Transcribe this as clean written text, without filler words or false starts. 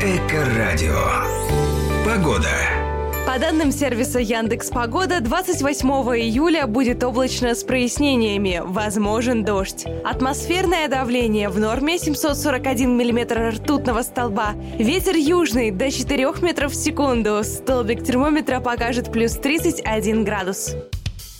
Эко-радио. Погода. По данным сервиса Яндекс.Погода, 28 июля будет облачно с прояснениями, возможен дождь. Атмосферное давление в норме 741 миллиметр ртутного столба. Ветер южный до 4 метров в секунду. Столбик термометра покажет плюс 31 градус.